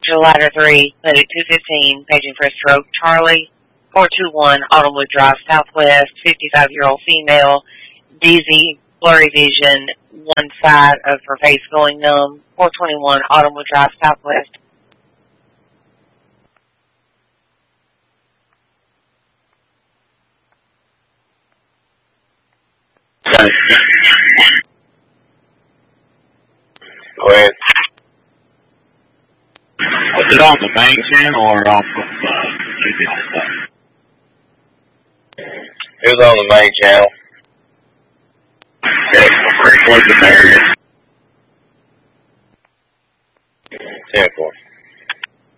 to ladder 3, Clinic 215, paging for a stroke. Charlie, 421, Autumnwood Drive, Southwest, 55-year-old female, dizzy, blurry vision, one side of her face going numb. 421, Autumnwood Drive, Southwest. Go ahead. Was it on the main channel or off of It was on the main channel. Okay, where's the area?